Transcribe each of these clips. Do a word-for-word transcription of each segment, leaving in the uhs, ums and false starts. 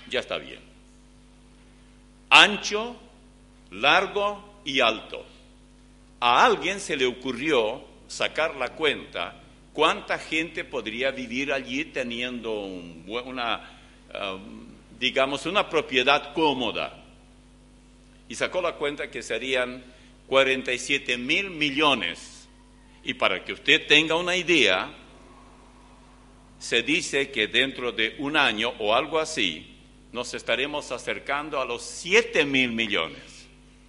ya está bien. Ancho, largo y alto. A alguien se le ocurrió sacar la cuenta cuánta gente podría vivir allí teniendo un, una, um, digamos, una propiedad cómoda. Y sacó la cuenta que serían cuarenta y siete mil millones. Y para que usted tenga una idea, se dice que dentro de un año o algo así, nos estaremos acercando a los siete mil millones.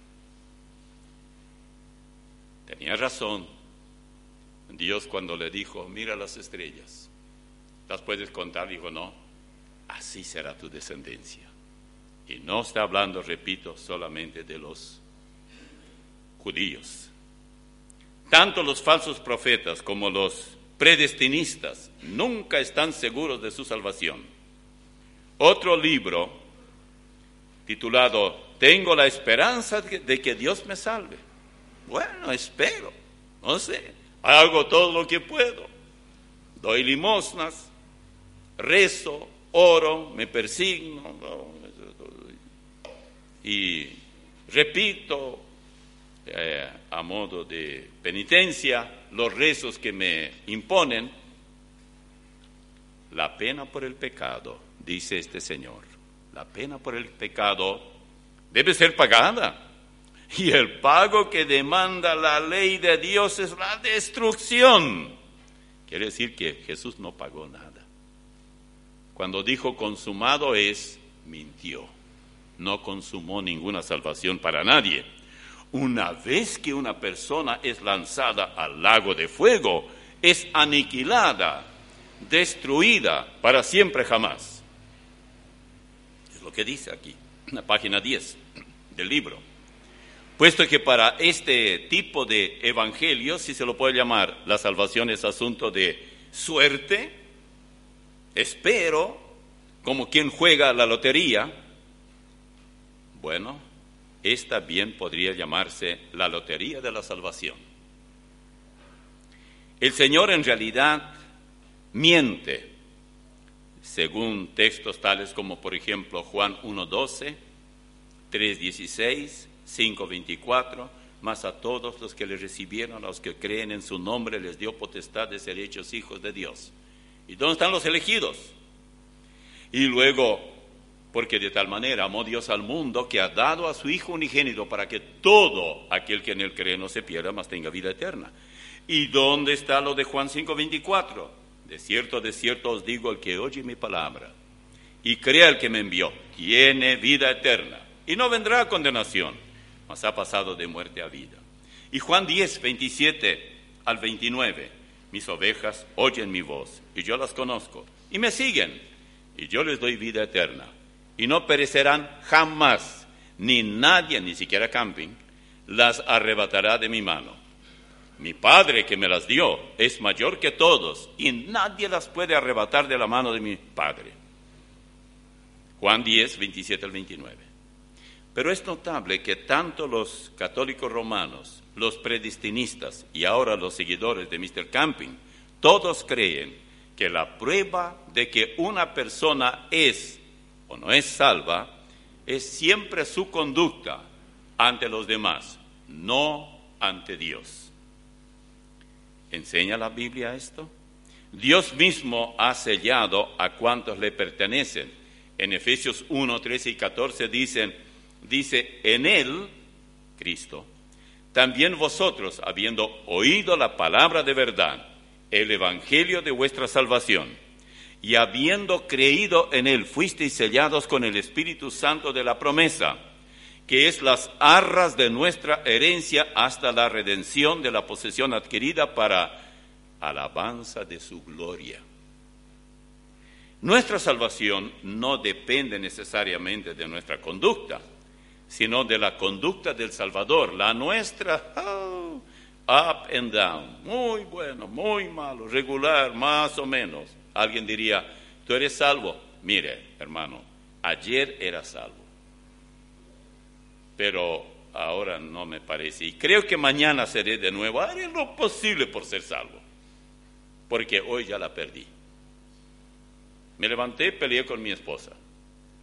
Tenía razón Dios cuando le dijo, mira las estrellas, ¿las puedes contar? Dijo, no, así será tu descendencia. Y no está hablando, repito, solamente de los judíos. Tanto los falsos profetas como los predestinistas nunca están seguros de su salvación. Otro libro titulado Tengo la esperanza de que Dios me salve. Bueno, espero, no sé, hago todo lo que puedo. Doy limosnas, rezo, oro, me persigno, ¿no? Y repito eh, a modo de penitencia los rezos que me imponen. La pena por el pecado, dice este Señor, la pena por el pecado debe ser pagada. Y el pago que demanda la ley de Dios es la destrucción. Quiere decir que Jesús no pagó nada. Cuando dijo consumado es, mintió. No consumó ninguna salvación para nadie. Una vez que una persona es lanzada al lago de fuego, es aniquilada, destruida para siempre jamás. Es lo que dice aquí, en la página diez del libro. Puesto que para este tipo de evangelio, si se lo puede llamar, la salvación es asunto de suerte, espero, como quien juega a la lotería, bueno, esta bien podría llamarse la lotería de la salvación. El Señor en realidad miente, según textos tales como por ejemplo Juan uno doce, tres dieciséis, cinco veinticuatro, mas a todos los que le recibieron, a los que creen en su nombre, les dio potestad de ser hechos hijos de Dios. ¿Y dónde están los elegidos? Y luego, porque de tal manera amó Dios al mundo, que ha dado a su Hijo unigénito, para que todo aquel que en él cree no se pierda, mas tenga vida eterna. ¿Y dónde está lo de Juan cinco veinticuatro? De cierto, de cierto os digo, el que oye mi palabra y crea el que me envió, tiene vida eterna, y no vendrá a condenación, mas ha pasado de muerte a vida. Y Juan diez, veintisiete al veintinueve, mis ovejas oyen mi voz, y yo las conozco, y me siguen, y yo les doy vida eterna, y no perecerán jamás, ni nadie, ni siquiera camping, las arrebatará de mi mano. Mi Padre que me las dio es mayor que todos, y nadie las puede arrebatar de la mano de mi Padre. Juan diez, veintisiete al veintinueve. Pero es notable que tanto los católicos romanos, los predestinistas y ahora los seguidores de mister Camping, todos creen que la prueba de que una persona es o no es salva es siempre su conducta ante los demás, no ante Dios. ¿Enseña la Biblia esto? Dios mismo ha sellado a cuantos le pertenecen. En Efesios uno, trece y catorce dicen, dice, en él, Cristo, también vosotros, habiendo oído la palabra de verdad, el evangelio de vuestra salvación, y habiendo creído en él, fuisteis sellados con el Espíritu Santo de la promesa, que es las arras de nuestra herencia hasta la redención de la posesión adquirida para alabanza de su gloria. Nuestra salvación no depende necesariamente de nuestra conducta, sino de la conducta del Salvador. La nuestra, oh, up and down, muy bueno, muy malo, regular, más o menos. Alguien diría, ¿tú eres salvo? Mire, hermano, ayer era salvo, pero ahora no me parece. Y creo que mañana seré de nuevo. Haré lo posible por ser salvo, porque hoy ya la perdí. Me levanté, peleé con mi esposa.